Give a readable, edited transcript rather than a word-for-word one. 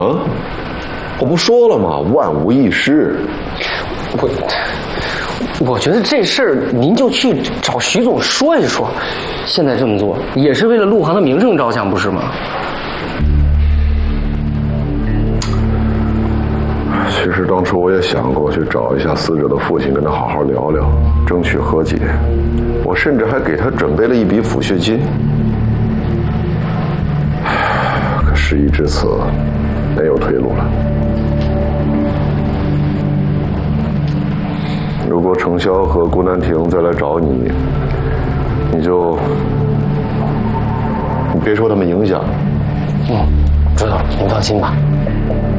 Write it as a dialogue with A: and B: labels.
A: 啊，我不说了吗？万无一失。
B: 我觉得这事儿您就去找徐总说一说，现在这么做也是为了陆航的名声着想，不是吗？
A: 其实当初我也想过去找一下死者的父亲，跟他好好聊聊，争取和解。我甚至还给他准备了一笔抚恤金。可事已至此，没有退路了。如果程潇和顾南亭再来找你，你别受他们影响。
B: 知道了，您放心吧。